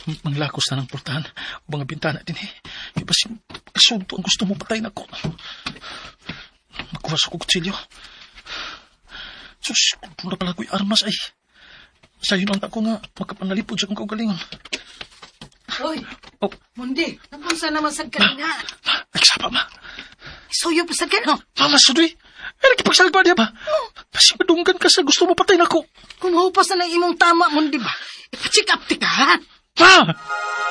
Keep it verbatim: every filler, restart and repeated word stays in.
Manglakos na ng portahan o mga bintana din eh. Ibas yung kasunto ang gusto mo patayin ako. Makuha sa kutsilyo. Sus, kung na pala ko'y armas ay. Sa'yo lang ako nga makapanalipod sa kong kaugalingon. Hoy, oh. Mundi, napunsa naman sa kanina. Ma, nagsapa ma. Isuyo pa sa kano. Mama, Sudoy, ay nagkipagsalba niya ba? Oh. Kasi madunggan ka sa gusto mo patayin ako. Kung mahupas na ng imong tama, Mundi ba? Ipa-check up ti ka, ha? Ma!